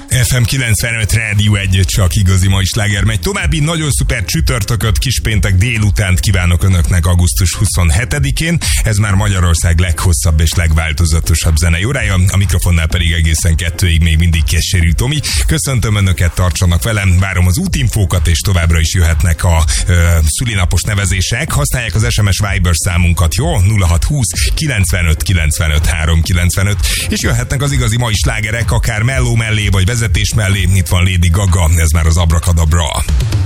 FM 95 Rádió 1, csak igazi mai sláger megy. További nagyon szuper csütörtököt, kispéntek délutánt kívánok Önöknek augusztus 27-én. Ez már Magyarország leghosszabb és legváltozatosabb zenei órája. A mikrofonnál pedig egészen 2-ig még mindig Keserű Tomi. Köszöntöm Önöket, tartsanak velem, várom az útinfókat, és továbbra is jöhetnek a szülinapos nevezések. Használják az SMS Viber számunkat, jó? 0620 95 95 395, és jöhetnek az igazi mai slágerek, akár melló mellé, vagy vezetés mellé. Itt van Lady Gaga, ez már az Abracadabra.